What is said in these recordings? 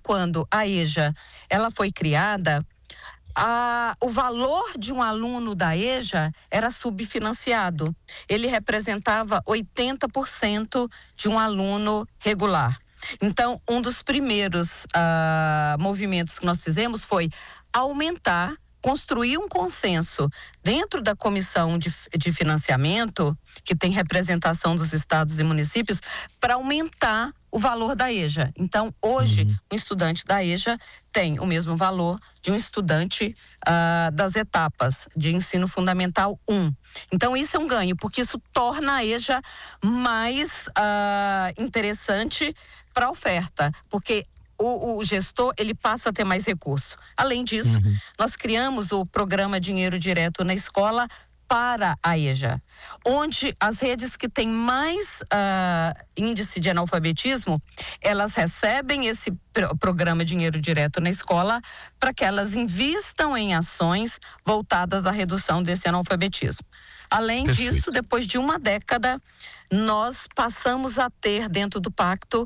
quando a EJA ela foi criada, o valor de um aluno da EJA era subfinanciado. Ele representava 80% de um aluno regular. Então, um dos primeiros movimentos que nós fizemos foi aumentar, construir um consenso dentro da comissão de financiamento, que tem representação dos estados e municípios, para aumentar o valor da EJA. Então, hoje, um estudante da EJA tem o mesmo valor de um estudante das etapas de ensino fundamental 1. Então, isso é um ganho, porque isso torna a EJA mais interessante para a oferta, porque o gestor, ele passa a ter mais recurso. Além disso, nós criamos o programa Dinheiro Direto na Escola para a EJA, onde as redes que têm mais índice de analfabetismo, elas recebem esse programa Dinheiro Direto na Escola para que elas invistam em ações voltadas à redução desse analfabetismo. Além disso, depois de uma década, nós passamos a ter dentro do pacto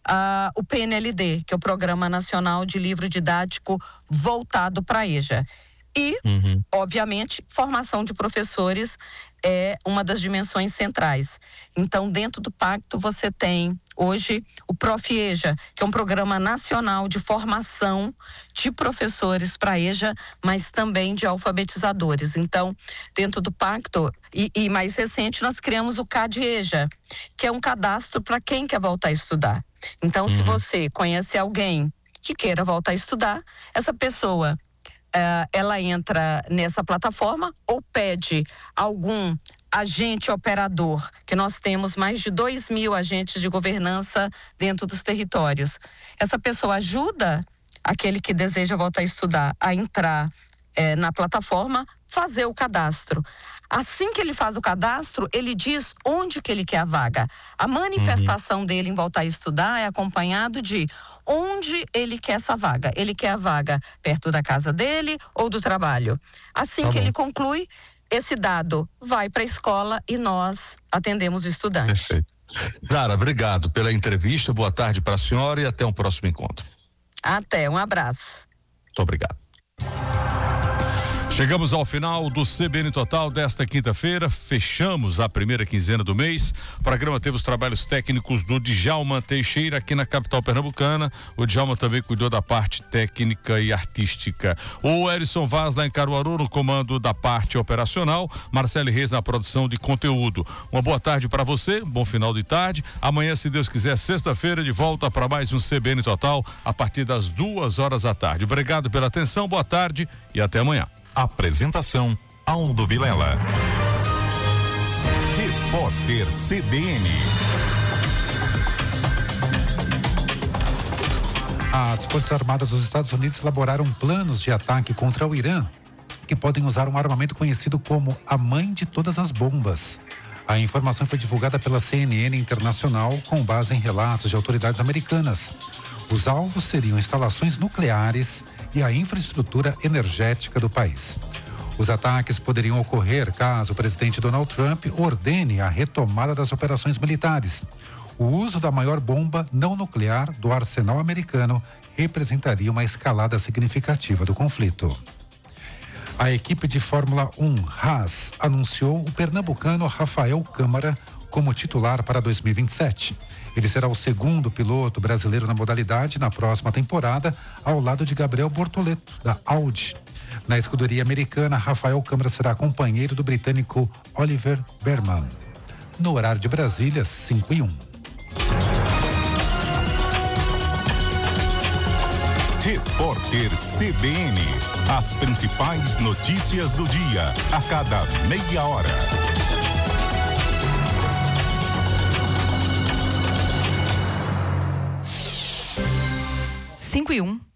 o PNLD, que é o Programa Nacional de Livro Didático voltado para a EJA. E, obviamente, formação de professores é uma das dimensões centrais. Então, dentro do pacto, você tem hoje o Prof-EJA, que é um programa nacional de formação de professores para a EJA, mas também de alfabetizadores. Então, dentro do pacto, e mais recente, nós criamos o CAD-EJA, que é um cadastro para quem quer voltar a estudar. Então, se você conhece alguém que queira voltar a estudar, essa pessoa ela entra nessa plataforma ou pede algum agente operador, que nós temos mais de 2.000 agentes de governança dentro dos territórios. Essa pessoa ajuda aquele que deseja voltar a estudar a entrar na plataforma, fazer o cadastro. Assim que ele faz o cadastro, ele diz onde que ele quer a vaga. A manifestação dele em voltar a estudar é acompanhado de onde ele quer essa vaga. Ele quer a vaga perto da casa dele ou do trabalho. Assim que ele conclui, esse dado vai para a escola e nós atendemos o estudante. Perfeito. Zara, obrigado pela entrevista, boa tarde para a senhora e até um próximo encontro. Até, um abraço. Muito obrigado. Chegamos ao final do CBN Total desta quinta-feira, fechamos a primeira quinzena do mês. O programa teve os trabalhos técnicos do Djalma Teixeira aqui na capital pernambucana. O Djalma também cuidou da parte técnica e artística. O Erison Vaz lá em Caruaru no comando da parte operacional, Marcelo Reis na produção de conteúdo. Uma boa tarde para você, bom final de tarde. Amanhã, se Deus quiser, sexta-feira, de volta para mais um CBN Total a partir das 2h da tarde. Obrigado pela atenção, boa tarde e até amanhã. Apresentação Aldo Vilela. Repórter CBN. As Forças Armadas dos Estados Unidos elaboraram planos de ataque contra o Irã, que podem usar um armamento conhecido como a mãe de todas as bombas. A informação foi divulgada pela CNN Internacional com base em relatos de autoridades americanas. Os alvos seriam instalações nucleares e a infraestrutura energética do país. Os ataques poderiam ocorrer caso o presidente Donald Trump ordene a retomada das operações militares. O uso da maior bomba não nuclear do arsenal americano representaria uma escalada significativa do conflito. A equipe de Fórmula 1 Haas anunciou o pernambucano Rafael Câmara como titular para 2027. Ele será o segundo piloto brasileiro na modalidade na próxima temporada, ao lado de Gabriel Bortoleto, da Audi. Na escuderia americana, Rafael Câmara será companheiro do britânico Oliver Berman. No horário de Brasília, 5h01. Repórter CBN. As principais notícias do dia, a cada meia hora. 5h01.